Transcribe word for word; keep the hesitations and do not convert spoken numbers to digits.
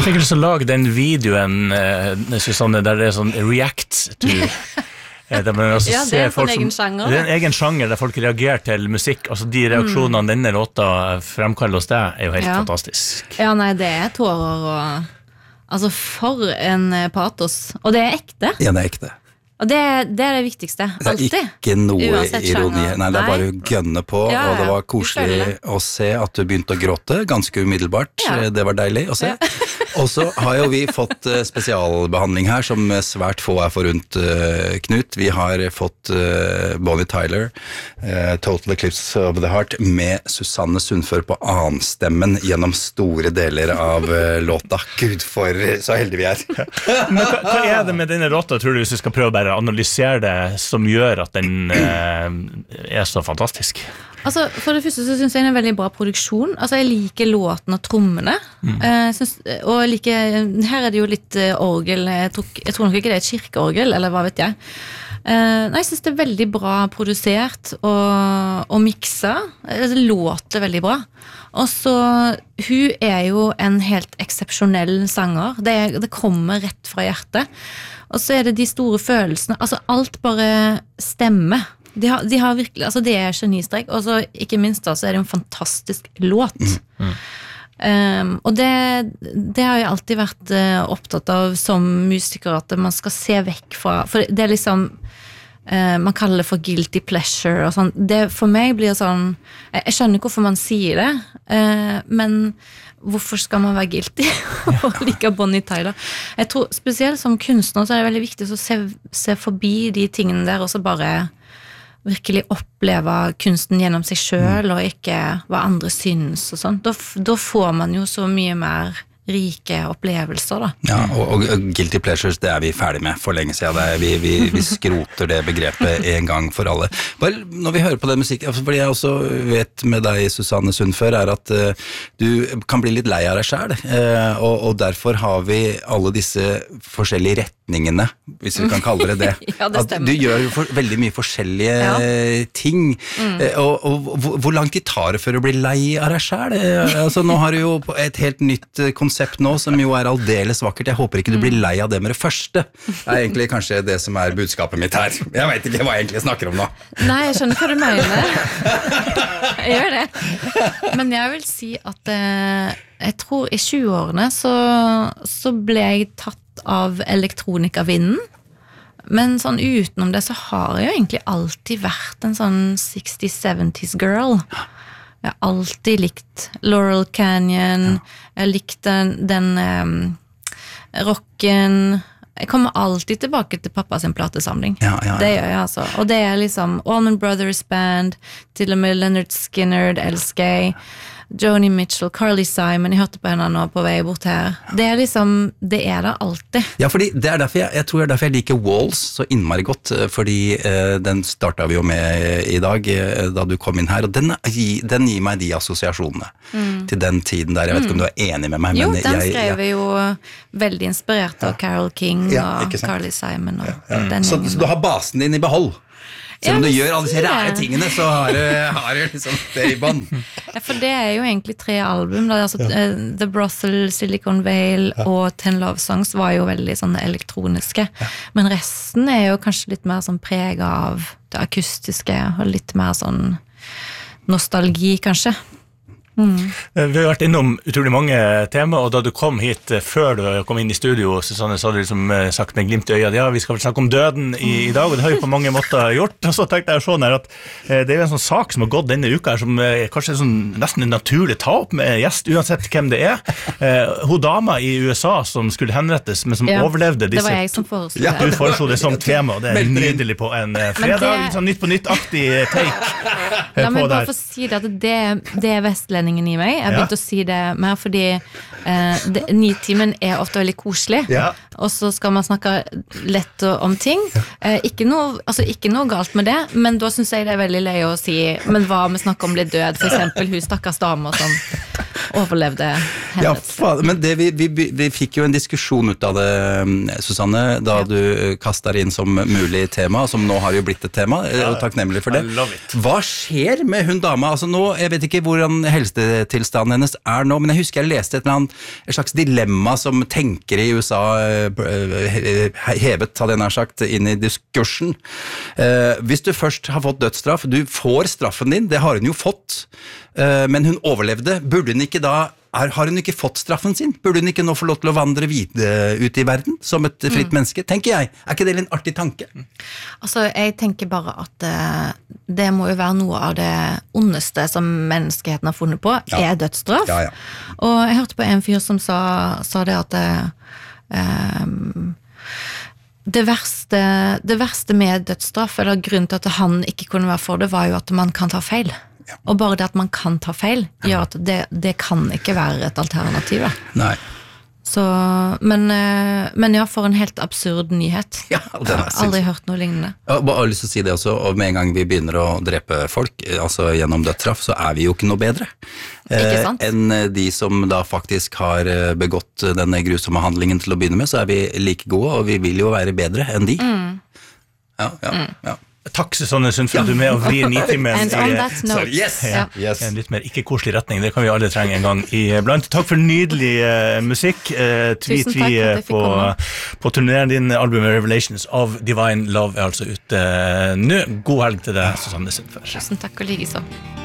Jeg fikk lyst til å lage den videoen, uh, Susanne, der det er sånn react to... Der man altså ja, det er en egen som, sjanger. Det er en egen sjanger der folk reagerer til musikk. Altså de reaksjonene mm. denne låta fremkaller hos deg er jo helt ja. fantastisk. Ja, nei, det er tårer og... Altså, for en patos. Og det er ekte. Ja, det er ekte. Og det, det er det viktigste, alltid. Det er ikke noe Uansett ironi. Nei, det er bare å gønne på, ja, og det var koselig å se at du begynte å gråte, ganske umiddelbart. Ja. Det var deilig å se. Ja. Og så har jo vi fått spesialbehandling her, som svært få er forunt, Knut. Vi har fått Bonnie Tyler, Total Eclipse of the Heart, med Susanne Sundfør på annenstemmen gjennom store deler av låta. Gud, for så heldige vi er. Men hva, hva er det med denne låta, tror du, hvis vi skal prøve bare analysere det, som gjør at den eh, er så fantastisk? Altså, for det første så synes jeg det er en veldig bra produksjon. Altså, jeg liker låten og trommene. Mm. Eh, synes, og jeg liker, her er det jo litt uh, orgel. Jeg tror, jeg tror nok ikke det er et kirkeorgel, eller hva vet jeg. Eh, nei, jeg synes det er veldig bra produsert og, og mikset. Det låter veldig bra. Og så, hun er jo en helt eksepsjonell sanger. Det, det kommer rett fra hjertet. Og så er det de store følelsene. Altså, alt bare stemmer. De har, de har virkelig, altså det er genistrek. Og så, ikke minst da, så er det en fantastisk låt. Mm. Mm. Um, og det, det har jeg alltid vært uh, opptatt av som musiker, at man skal se vekk fra, for det er liksom, uh, man kaller det for guilty pleasure og sånn. Det for meg blir sånn, jeg, jeg skjønner ikke hvorfor man sier det, uh, men hvorfor skal man være guilty og like Bonnie Tyler? Jeg tror spesielt som kunstner så er det veldig viktig å se, se forbi de tingene der, og så bare virkelig oppleve kunsten gjennom seg selv, og ikke hva andre synes og sånt. Da, da får man jo så mye mer rike opplevelser da. Ja, og, og guilty pleasures, det er vi ferdig med for lenge siden. Det er, vi, vi, vi skroter det begrepet en gang for alle. Bare når vi hører på den musikken, fordi jeg også vet med deg, Susanne Sundfør, er at uh, du kan bli litt lei av deg selv, uh, og, og derfor har vi alle disse forskjellige retningene, hvis vi kan kalle det det. Ja, det stemmer. At du gjør jo for, veldig mye forskjellige ja. ting, mm. uh, og, og hvor, hvor lang tid tar det før du blir lei av deg selv? Uh, altså, nå har du jo et helt nytt konsept nå, som jo er aldeles vakkert. Jeg håper ikke du blir lei av det med det første. Det er egentlig kanskje det som er budskapet mitt her. Jeg vet ikke hva jeg egentlig snakker om nå. Nei, jeg skjønner hva du mener. Jeg gjør det. Men jeg vil si at eh, jeg tror i tjue-årene så, så ble jeg tatt av elektronikavinden. Men sånn utenom det så har jeg jo egentlig alltid vært en sånn sixties, seventies girl. Jeg har alltid likt Laurel Canyon, ja. Jeg har likt den, den um, rocken. Jeg kommer alltid tilbake til pappa sin platesamling. Ja, ja, ja. Det gjør jeg altså. Og det er liksom Allman Brothers Band, til og med Leonard Skinner, L S K, Joni Mitchell, Carly Simon, jeg hørte på henne nå på vei bort her. Det er liksom, det er det alltid. Ja, fordi det er derfor jeg, jeg tror det er derfor jeg liker Walls så innmari godt, fordi eh, den startet vi jo med i dag, eh, da du kom inn her, og den, den gir meg de assosiasjonene mm. til den tiden der. Jeg vet ikke om du er enig med meg, jo, men den jeg, skrev ja. vi jo veldig inspirert av Carole King ja, og Carly Simon. Og ja, ja. Den så, så du har basen din i behold? Selv om du gjør alle disse rare tingene, så har du, har du liksom det i bånd. Ja, for det er jo egentlig tre album. Da. Altså, ja. The Brothel, Silicon Vale ja. Og Ten Love Songs var jo veldig sånn elektroniske. Ja. Men resten er jo kanskje litt mer sånn preget av det akustiske, og litt mer sånn nostalgi, kanskje. Mm. Vi har vært innom utrolig mange tema, og da du kom hit før du kom inn i studio, Susanne, så hadde du liksom sagt med glimt i øyet, ja, vi skal vel snakke om døden i, i dag, og det har vi på mange måter gjort. Og så tenkte jeg sånn her at eh, det er en sånn sak som har gått denne uka her, som eh, kanskje er sånn, nesten en naturlig ta opp med gjest, uansett hvem det er. Eh, hun dama i U S A som skulle henrettes, men som ja, overlevde disse. Det var jeg som foreslo ja, du foreslo det som tema, og det er nydelig på en eh, fredag, det... sånn nytt på nytt-aktig take eh, La meg på bare få si det at det, det er vestlendingen i meg. Jeg har begynt ja. å si det mer fordi eh, det, Nitimen er ofte veldig koselig, ja. Og så skal man snakke lett om ting. Eh, ikke, noe, altså, ikke noe galt med det, men da synes jeg det er veldig løy å si, men hva vi snakker om litt død, for eksempel hun stakkars damer som overlevde Ja, faen, men det, vi, vi, vi fikk jo en diskusjon ut av det, Susanne, da ja. du kastet inn som mulig tema, som nå har jo blitt et tema, ja, og takknemlig for det. Hva skjer med hun dama? Altså nå, jeg vet ikke hvordan helsetilstanden hennes er nå, men jeg husker jeg leste et eller annet, et slags dilemma som tenker i U S A hevet, hadde jeg nær sagt, inn i diskursen. Hvis du først har fått dødsstraff, du får straffen din, det har hun jo fått, men hun overlevde, burde hun ikke da, er, har hun ikke fått straffen sin? Burde hun ikke nå få lov til å vandre videre ut i verden som et fritt mm. menneske, tenker jeg. Er ikke det en artig tanke? Altså, jeg tenker bare at uh, det må jo være noe av det ondeste som menneskeheten har funnet på, ja. er dødsstraff. Ja, ja. Og jeg hørte på en fyr som sa, sa det at uh, um, det verste, det verste med dødsstraff, eller grunnen til at han ikke kunne være for det, var jo at man kan ta feil. Ja. Og bare det at man kan ta feil, gjør at det, det kan ikke være et alternativ. Nei. Så, men, men ja, for en helt absurd nyhet. Ja, jeg har aldri hørt noe lignende. Jeg har bare lyst til å si det også, og med en gang vi begynner å drepe folk, altså gjennom dødsstraff, så er vi jo ikke noe bedre. Ikke sant? Eh, enn de som da faktisk har begått denne grusomme handlingen til å begynne med, så er vi like gode, og vi vil jo være bedre enn de. Mm. Ja, ja, mm. ja. Takk Susanne Sund for at du er med og vrir nitimen i yes. ja, yes. en litt mer ikke-koselig retning. Det kan vi alle trenge en gang iblant. Takk for nydelig uh, musikk. Uh, tweet vi uh, på, på turneren din. Albumet Revelations of Divine Love er altså ute uh, nå. God helg til deg, Susanne Sund. Tusen takk og like så.